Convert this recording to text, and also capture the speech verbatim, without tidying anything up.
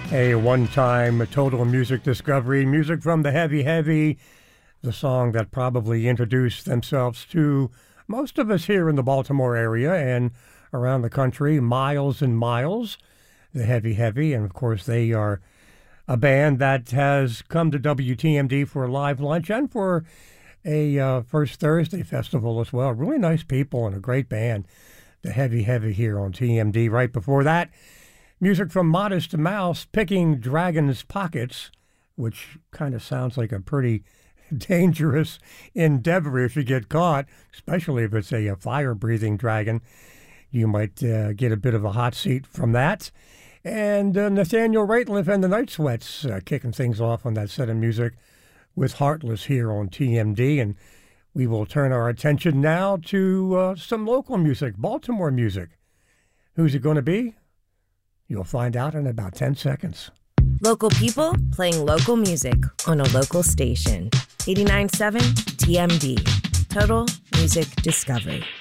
A one-time total music discovery, music from the Heavy Heavy, the song that probably introduced themselves to most of us here in the Baltimore area and around the country, Miles and Miles, the Heavy Heavy, and of course they are a band that has come to W T M D for a live lunch and for a uh, First Thursday festival as well. Really nice people and a great band, the Heavy Heavy here on T M D. Right before that, music from Modest Mouse, Picking Dragon's Pockets, which kind of sounds like a pretty dangerous endeavor if you get caught, especially if it's a, a fire-breathing dragon. You might uh, get a bit of a hot seat from that. And uh, Nathaniel Rateliff and the Night Sweats uh, kicking things off on that set of music with Heartless here on T M D. And we will turn our attention now to uh, some local music, Baltimore music. Who's it going to be? You'll find out in about ten seconds. Local people playing local music on a local station. eighty-nine point seven T M D. Total Music Discovery.